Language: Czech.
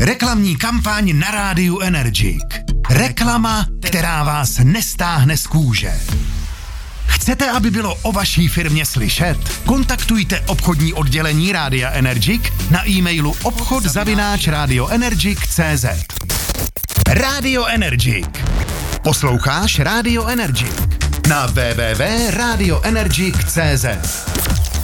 Reklamní kampaň na rádiu Energic. Reklama, která vás nestáhne z kůže. Chcete, aby bylo o vaší firmě slyšet? Kontaktujte obchodní oddělení Rádia Energic na e-mailu obchod@radioenergic.cz. Radio Energic. Posloucháš Radio Energic na www.radioenergic.cz.